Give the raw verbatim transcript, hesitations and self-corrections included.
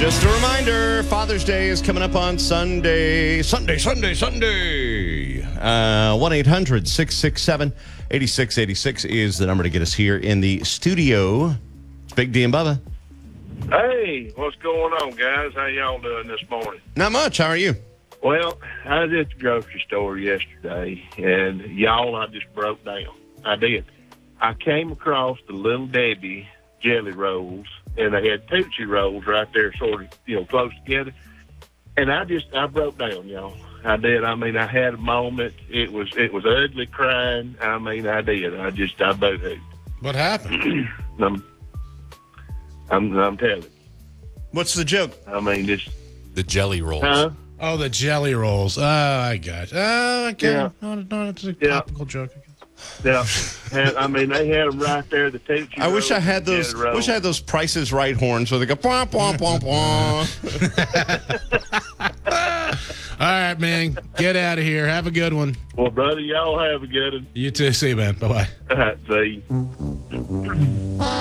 Just a reminder, Father's Day is coming up on Sunday. Sunday, Sunday, Sunday. Uh, one eight hundred six six seven eight six eight six is the number to get us here in the studio. It's Big D and Bubba. Hey, what's going on, guys? How y'all doing this morning? Not much. How are you? Well, I was at the grocery store yesterday, and y'all, I just broke down. I did. I came across the Little Debbie jelly rolls, and they had Tootsie Rolls right there, sort of, you know, close together. And I just, I broke down, y'all. I did. I mean, I had a moment. It was, it was ugly crying. I mean, I did. I just, I boo-hooed. What happened? I'm, I'm, I'm telling you. What's the joke? I mean, just, The jelly rolls. huh? Oh, the jelly rolls. Oh, I got it. Oh, I get Yeah. it. No, no, it's a Yeah. topical joke. I guess. Yeah, had, I mean, they had them right there. The Tootsie I wish I Rolls, had the those. jelly rolls. Wish I had those Prices Right horns where they go bwah, bwah, bwah, bwah. All right, man. Get out of here. Have a good one. Well, brother, y'all have a good one. You too. See you, man. Bye-bye. All right, see you.